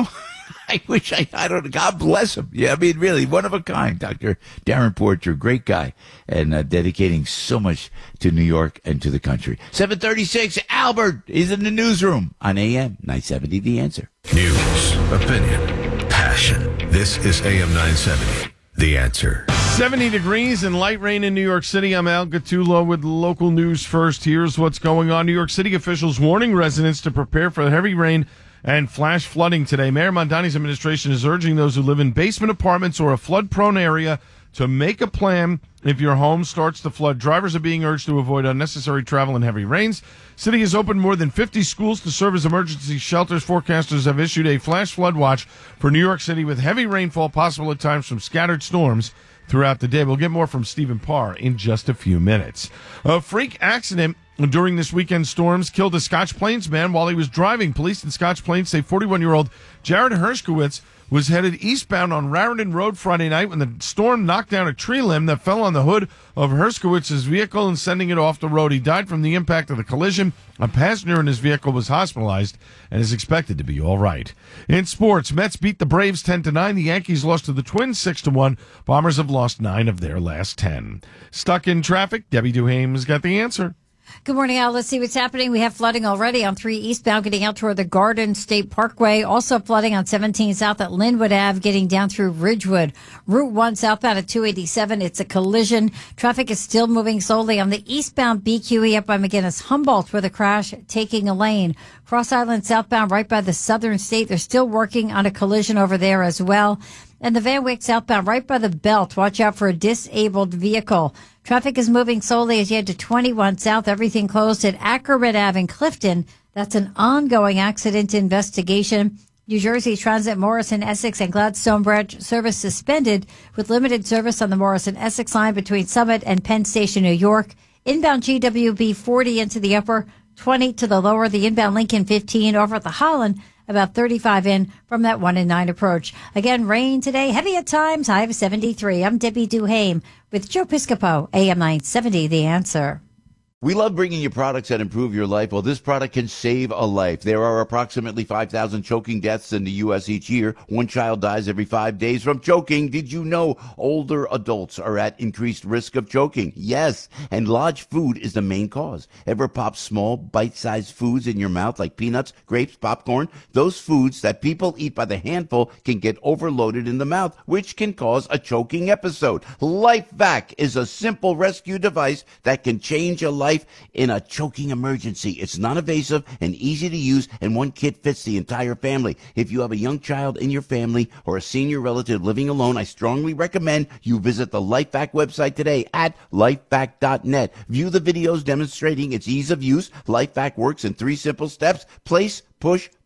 I wish I don't, God bless him. Yeah, I mean, really, one of a kind, Dr. Darren Porcher, great guy, and dedicating so much to New York and to the country. 736, Albert is in the newsroom on AM 970, The Answer. News, opinion, passion. This is AM 970, The Answer. 70 degrees and light rain in New York City. I'm Al Gattullo with local news first. Here's what's going on. New York City officials warning residents to prepare for heavy rain and flash flooding today. Mayor Mondani's administration is urging those who live in basement apartments or a flood-prone area to make a plan if your home starts to flood. Drivers are being urged to avoid unnecessary travel in heavy rains. City has opened more than 50 schools to serve as emergency shelters. Forecasters have issued a flash flood watch for New York City with heavy rainfall possible at times from scattered storms throughout the day. We'll get more from Stephen Parr in just a few minutes. A freak accident during this weekend's storms killed a Scotch Plains man while he was driving. Police in Scotch Plains say 41-year-old Jared Hershkowitz was headed eastbound on Raritan Road Friday night when the storm knocked down a tree limb that fell on the hood of Hershkowitz's vehicle and sending it off the road. He died from the impact of the collision. A passenger in his vehicle was hospitalized and is expected to be all right. In sports, Mets beat the Braves 10-9. The Yankees lost to the Twins 6-1. Bombers have lost 9 of their last 10. Stuck in traffic? Debbie Duhame's got the answer. Good morning, Al. Let's see what's happening. We have flooding already on 3 eastbound getting out toward the Garden State Parkway. Also flooding on 17 south at Linwood Ave getting down through Ridgewood. Route 1 southbound at 287. It's a collision. Traffic is still moving slowly on the eastbound BQE up by McGinnis Humboldt with a crash taking a lane. Cross Island southbound right by the Southern State. They're still working on a collision over there as well. And the Van Wyck southbound right by the Belt. Watch out for a disabled vehicle. Traffic is moving slowly as you head to 21 South. Everything closed at Acrobat Ave in Clifton. That's an ongoing accident investigation. New Jersey Transit, Morrison, Essex, and Gladstone Bridge service suspended with limited service on the Morrison Essex line between Summit and Penn Station, New York. Inbound GWB 40 into the upper, 20 to the lower. The inbound Lincoln 15 over at the Holland, about 35 in from that 1 and 9 approach. Again, rain today, heavy at times, high of 73. I'm Debbie Duhame with Joe Piscopo, AM 970, The Answer. We love bringing you products that improve your life. Well, this product can save a life. There are approximately 5,000 choking deaths in the U.S. each year. One child dies every 5 days from choking. Did you know older adults are at increased risk of choking? Yes, and large food is the main cause. Ever pop small, bite-sized foods in your mouth like peanuts, grapes, popcorn? Those foods that people eat by the handful can get overloaded in the mouth, which can cause a choking episode. LifeVac is a simple rescue device that can change a life in a choking emergency. It's non-invasive and easy to use, and one kit fits the entire family. If you have a young child in your family or a senior relative living alone, I strongly recommend you visit the LifeVac website today at lifevac.net. View the videos demonstrating its ease of use. LifeVac works in 3 simple steps: place, push,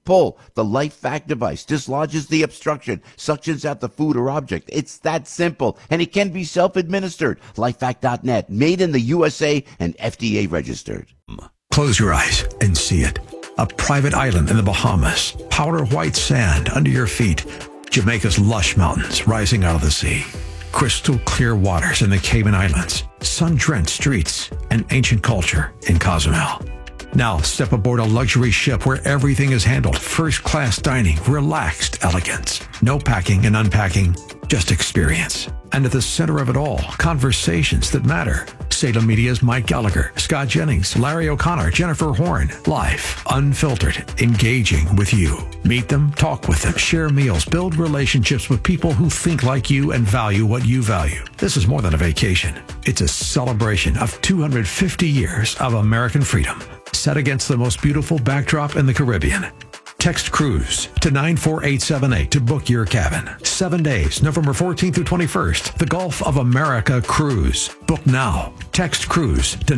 pull. The LifeVac device dislodges the obstruction, suctions out the food or object. It's that simple, and it can be self-administered. LifeVac.net, made in the USA and FDA registered. Close your eyes and see it. A private island in the Bahamas, powder white sand under your feet, Jamaica's lush mountains rising out of the sea, crystal clear waters in the Cayman Islands, sun-drenched streets, and ancient culture in Cozumel. Now step aboard a luxury ship where everything is handled, first-class dining, relaxed elegance, no packing and unpacking, just experience. And at the center of it all, conversations that matter. Salem Media's Mike Gallagher, Scott Jennings, Larry O'Connor, Jennifer Horn. Live, unfiltered, engaging with you. Meet them, talk with them, share meals, build relationships with people who think like you and value what you value. This is more than a vacation. It's a celebration of 250 years of American freedom, set against the most beautiful backdrop in the Caribbean. Text cruise to 94878 to book your cabin. 7 days, November 14th through 21st. The Gulf of America Cruise. Book now. Text cruise to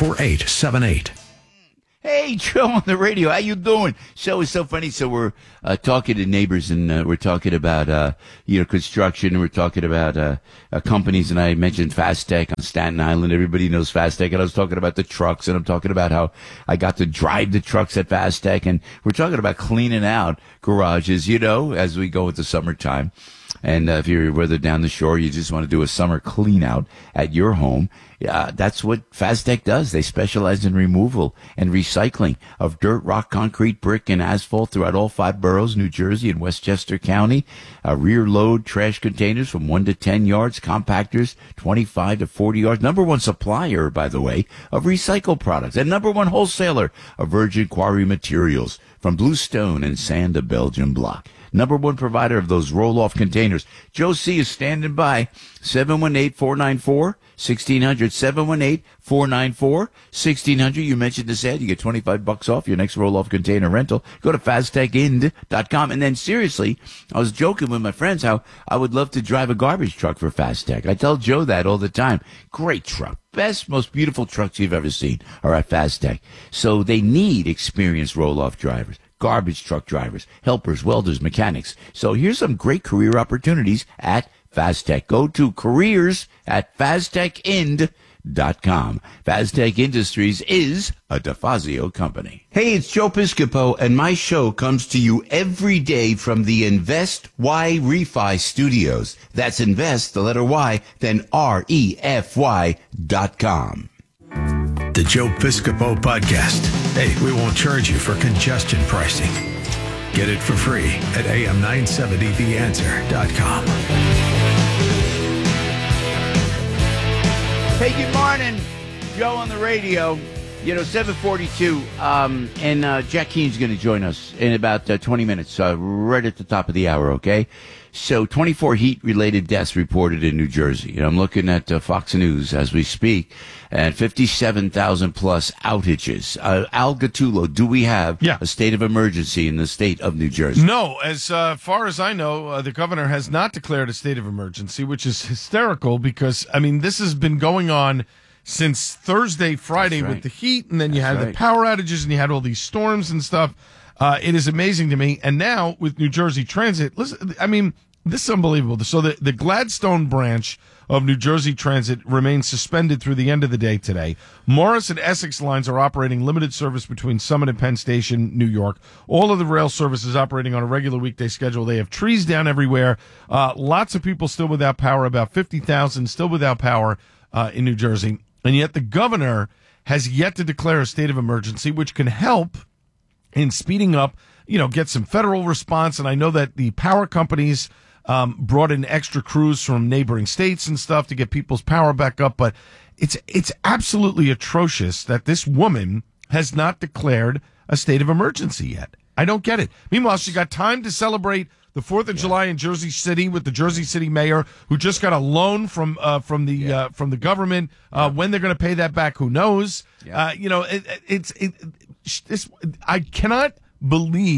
94878. Hey, Joe on the radio. How you doing? So it's so funny. So we're talking to neighbors, and we're talking about construction. We're talking about companies, and I mentioned Fastech on Staten Island. Everybody knows Fastech, and I was talking about the trucks, and I'm talking about how I got to drive the trucks at Fastech, and we're talking about cleaning out garages, as we go into summertime. And if you're whether down the shore, you just want to do a summer clean out at your home. That's what Fastech does. They specialize in removal and recycling of dirt, rock, concrete, brick, and asphalt throughout all 5 boroughs, New Jersey and Westchester County. Rear load trash containers from 1 to 10 yards, compactors 25 to 40 yards. Number 1 supplier, by the way, of recycled products, and number 1 wholesaler of virgin quarry materials from bluestone and sand to Belgian block. Number 1 provider of those roll-off containers. Joe C. is standing by. 718-494-1600. 718-494-1600. You mentioned this ad. You get $25 off your next roll-off container rental. Go to FastechInd.com. And then seriously, I was joking with my friends how I would love to drive a garbage truck for Fastech. I tell Joe that all the time. Great truck. Best, most beautiful trucks you've ever seen are at Fastech. So they need experienced roll-off drivers, garbage truck drivers, helpers, welders, mechanics. So here's some great career opportunities at Fastech. Go to careers at FastechInd.com. Fastech Industries is a DeFazio company. Hey, it's Joe Piscopo, and my show comes to you every day from the Invest Y Refi Studios. That's Invest, the letter Y, then REFY.com. The Joe Piscopo Podcast. Hey, we won't charge you for congestion pricing. Get it for free at am970theanswer.com. Hey, good morning. Joe on the radio. 742, and Jack Keene's going to join us in about 20 minutes, right at the top of the hour, okay? So 24 heat-related deaths reported in New Jersey. And I'm looking at Fox News as we speak, and 57,000-plus outages. Al Gattullo, do we have a state of emergency in the state of New Jersey? No. As far as I know, the governor has not declared a state of emergency, which is hysterical because, this has been going on since Thursday, Friday with the heat, and then you had the power outages, and you had all these storms and stuff. It is amazing to me. And now with New Jersey Transit, listen, this is unbelievable. So the Gladstone branch of New Jersey Transit remains suspended through the end of the day today. Morris and Essex lines are operating limited service between Summit and Penn Station, New York. All of the rail service is operating on a regular weekday schedule. They have trees down everywhere. Lots of people still without power, about 50,000 still without power in New Jersey. And yet the governor has yet to declare a state of emergency, which can help in speeding up, get some federal response. And I know that the power companies brought in extra crews from neighboring states and stuff to get people's power back up. But it's absolutely atrocious that this woman has not declared a state of emergency yet. I don't get it. Meanwhile, she got time to celebrate the 4th of July in Jersey City with the Jersey City mayor, who just got a loan from the government. When they're going to pay that back, who knows? I cannot believe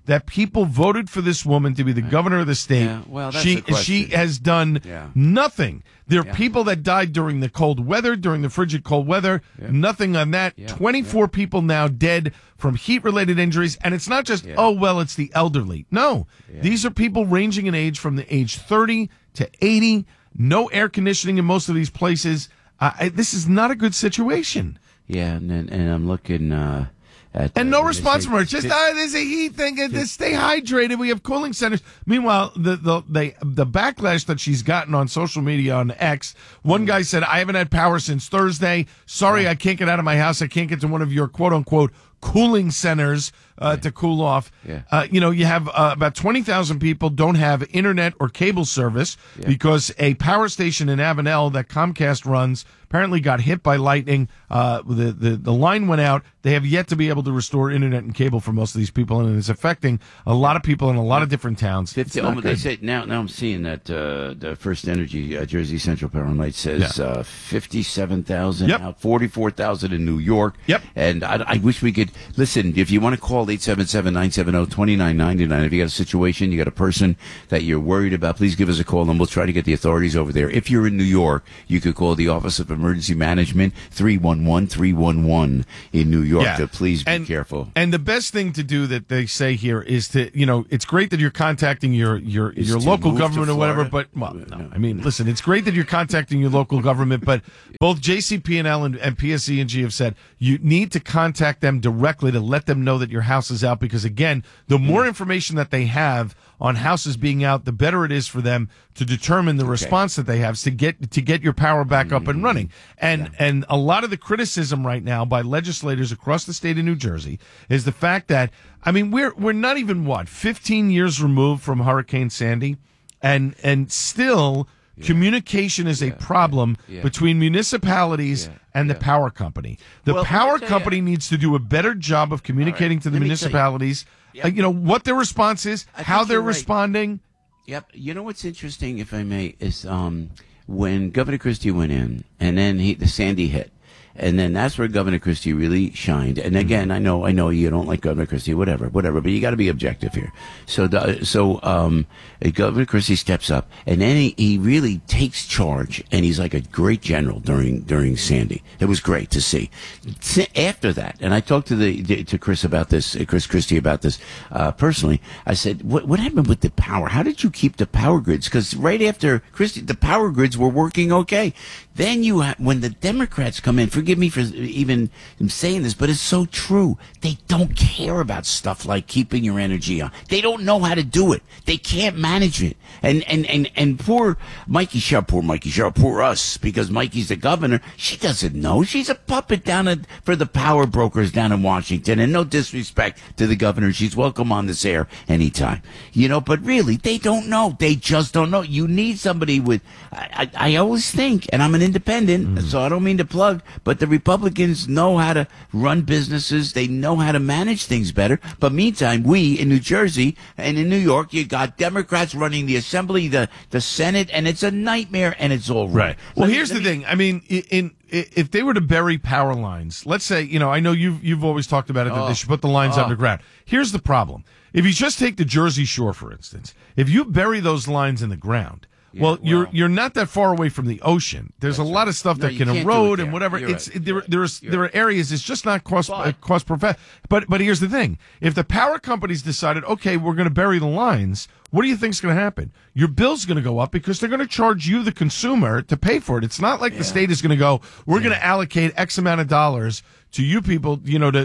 that people voted for this woman to be the governor of the state. Yeah, well, that's she the question. she has done nothing. There are people that died during the cold weather, during the frigid cold weather. Nothing on that. 24 people now dead from heat-related injuries. And it's not just, it's the elderly. No, these are people ranging in age from the age 30 to 80. No air conditioning in most of these places. This is not a good situation. Yeah, and I'm looking and no response from her. Just there's a heat thing. Just stay hydrated. We have cooling centers. Meanwhile, the backlash that she's gotten on social media on X. One guy said, "I haven't had power since Thursday. Sorry, I can't get out of my house. I can't get to one of your quote unquote cooling centers to cool off." You have about 20,000 people don't have internet or cable service because a power station in Avenel that Comcast runs apparently got hit by lightning. The line went out. They have yet to be able to restore internet and cable for most of these people, and it's affecting a lot of people in a lot of different towns. They say now I'm seeing that the First Energy Jersey Central Power and Light says 57,000 out, 44,000 in New York. And I wish we could listen. If you want to call 877-970-2999, if you got a situation, you got a person that you're worried about, please give us a call, and we'll try to get the authorities over there. If you're in New York, you could call the Office of Emergency Management 311-311 in New York. So please be careful. And the best thing to do that they say here is to, it's great that you're contacting your local government or whatever, but listen, it's great that you're contacting your local government, but both JCP&L and PSE&G have said you need to contact them directly to let them know that your house is out, because again, the more information that they have on houses being out, the better it is for them to determine the response that they have to get your power back up and running. And a lot of the criticism right now by legislators across the state of New Jersey is the fact that, we're not even 15 years removed from Hurricane Sandy, and still communication is a problem between municipalities and the power company. The power company needs to do a better job of communicating to the municipalities, what their response is, how they're responding. Yep. You know what's interesting, if I may, is when Governor Christie went in, and then the Sandy hit. And then that's where Governor Christie really shined. And again, I know you don't like Governor Christie, whatever, but you got to be objective here. So Governor Christie steps up, and then he really takes charge, and he's like a great general during Sandy. It was great to see. After that, and I talked to Chris about this, Chris Christie about this personally. I said, what happened with the power? How did you keep the power grids? Because right after Christie, the power grids were working okay. Then when the Democrats come in, forgive me for even saying this, but it's so true. They don't care about stuff like keeping your energy on. They don't know how to do it. They can't manage it. And poor Mikey Shaw, poor us, because Mikey's the governor. She doesn't know. She's a puppet for the power brokers down in Washington. And no disrespect to the governor. She's welcome on this air anytime. But really, they don't know. They just don't know. You need somebody with, I always think, and I'm an independent, so I don't mean to plug, but the Republicans know how to run businesses. They know how to manage things better. But meantime, we in New Jersey and in New York, you got Democrats running the Assembly, the Senate, and it's a nightmare, and it's all right. Well, here's the thing. If they were to bury power lines, let's say, I know you've always talked about it, that they should put the lines underground. Here's the problem. If you just take the Jersey Shore, for instance, if you bury those lines in the ground, you're not that far away from the ocean. There's a lot of stuff that can erode and whatever. There are areas it's just not cost effective. But here's the thing: if the power companies decided, okay, we're going to bury the lines, what do you think's going to happen? Your bill's going to go up because they're going to charge you, the consumer, to pay for it. It's not like the state is going to go, we're going to allocate X amount of dollars to you people,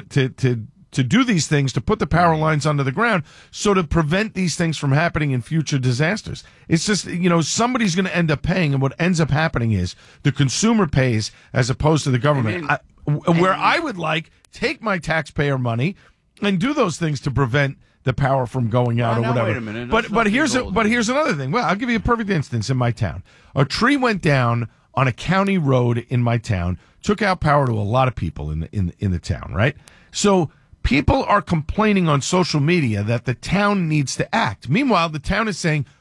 to do these things, to put the power lines under the ground, so to prevent these things from happening in future disasters. It's just, somebody's going to end up paying, and what ends up happening is the consumer pays as opposed to the government. I would take my taxpayer money and do those things to prevent the power from going out or whatever. Wait a minute. But here's another thing. Well, I'll give you a perfect instance in my town. A tree went down on a county road in my town, took out power to a lot of people in the town, right? So people are complaining on social media that the town needs to act. Meanwhile, the town is saying,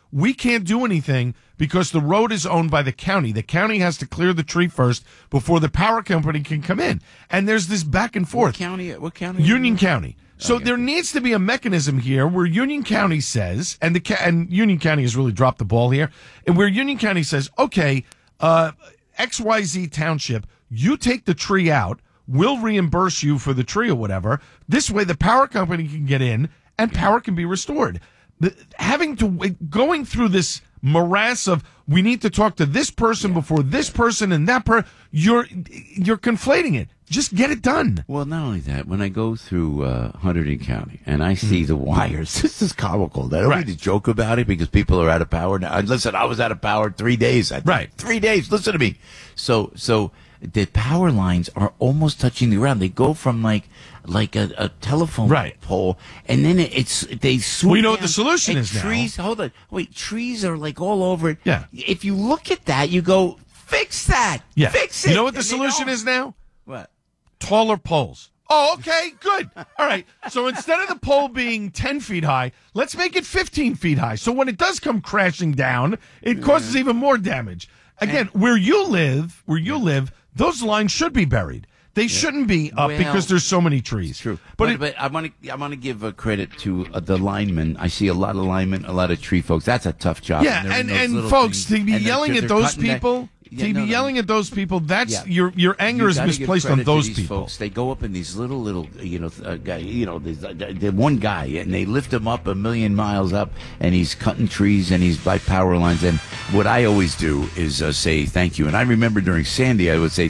we can't do anything because the road is owned by the county. The county has to clear the tree first before the power company can come in. And there's this back and forth. What county? Union County. So there needs to be a mechanism here where Union County says, and Union County has really dropped the ball here, and where Union County says, okay, XYZ Township, you take the tree out, we'll reimburse you for the tree or whatever. This way the power company can get in and power can be restored. Going through this morass of we need to talk to this person before this person and that person, you're conflating it. Just get it done. Well, not only that, when I go through Hunterdon County and I see the wires, this is comical. I don't need to joke about it because people are out of power now. Listen, I was out of power 3 days. 3 days. Listen to me. So the power lines are almost touching the ground. They go from like a telephone pole, and then they swoop. We know down, what the solution is now. Trees. Hold on. Wait, trees are like all over it. Yeah. If you look at that, you go, fix that. Yeah. Fix it. You know what the solution is now? What? Taller poles. Oh, okay, good. All right. So instead of the pole being 10 feet high, let's make it 15 feet high. So when it does come crashing down, it causes even more damage. Again, where you live, those lines should be buried. They shouldn't be up because there's so many trees. True. But I want to give credit to the linemen. I see a lot of linemen, a lot of tree folks. That's a tough job. Yeah, and folks, to be yelling at those people... yelling at those people, that's your anger is misplaced on those people. Folks. They go up in these little the one guy, and they lift him up 1,000,000 miles up, and he's cutting trees, and he's by power lines. And what I always do is say thank you. And I remember during Sandy, I would say